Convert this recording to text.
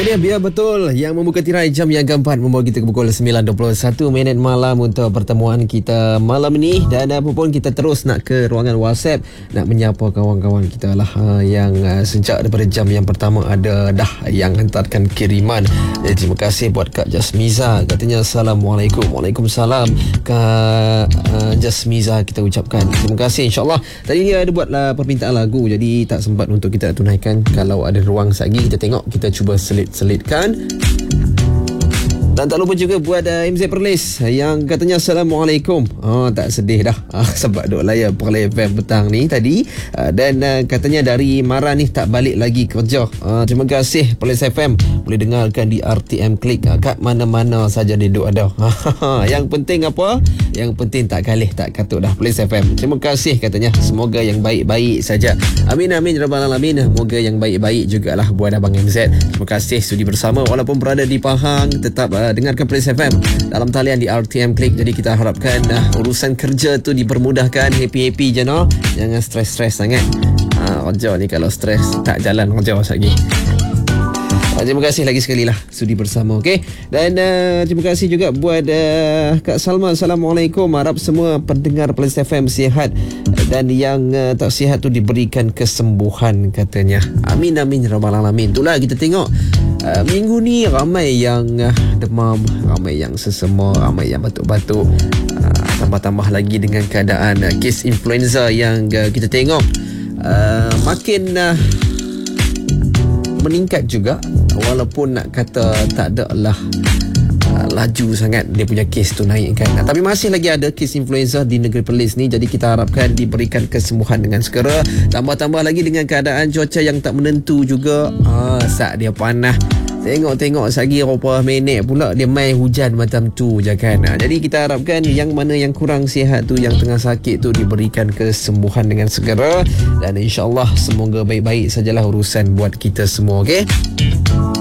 Ini biar betul yang membuka tirai jam yang keempat membawa kita ke pukul 9.21 malam untuk pertemuan kita malam ini. Dan apa pun kita terus nak ke ruangan WhatsApp nak menyapa kawan-kawan kita lah yang sejak daripada jam yang pertama ada dah yang hantarkan kiriman. Jadi terima kasih buat Kak Jasmiza, katanya Assalamualaikum. Waalaikumsalam Kak Jasmiza kita ucapkan terima kasih. InsyaAllah tadi dia ada buat permintaan lagu, jadi tak sempat untuk kita tunaikan. Kalau ada ruang lagi kita tengok, kita cuba selitkan. Dan tak lupa juga buat MZ Perlis yang katanya Assalamualaikum. Tak sedih dah sebab duk layan Perlis FM petang ni tadi. Dan katanya dari Mara ni tak balik lagi kerja. Terima kasih Perlis FM, boleh dengarkan di RTM Klik kat mana-mana saja dia duk ada. Yang penting apa? Yang penting tak kalih tak katuk dah Perlis FM. Terima kasih katanya, semoga yang baik-baik saja. Amin amin ya rabbal alamin. Moga yang baik-baik jugalah buat Abang MZ. Terima kasih sudi bersama walaupun berada di Pahang, tetap dengarkan Perlis FM dalam talian di RTM Klik. Jadi kita harapkan urusan kerja tu dipermudahkan, happy-happy je no. Jangan stres-stres sangat. Kerja ni kalau stres tak jalan kerja lagi. Terima kasih lagi sekali lah sudi bersama, okey. Dan terima kasih juga buat Kak Salma. Assalamualaikum, harap semua pendengar Perlis FM sihat dan yang tak sihat tu diberikan kesembuhan katanya. Amin amin ya rabbal alamin. Itulah kita tengok minggu ni ramai yang demam, ramai yang sesama, ramai yang batuk-batuk. Tambah-tambah lagi dengan keadaan kes influenza yang kita tengok makin meningkat juga, walaupun nak kata tak ada lah laju sangat dia punya kes tu naik kan. Tapi masih lagi ada kes influenza di negeri Perlis ni. Jadi kita harapkan diberikan kesembuhan dengan segera. Tambah-tambah lagi dengan keadaan cuaca yang tak menentu juga. Saat dia panas, tengok-tengok lagi berapa minit pula dia main hujan macam tu je kan. Jadi kita harapkan yang mana yang kurang sihat tu, yang tengah sakit tu diberikan kesembuhan dengan segera. Dan insyaAllah semoga baik-baik sajalah urusan buat kita semua, okey?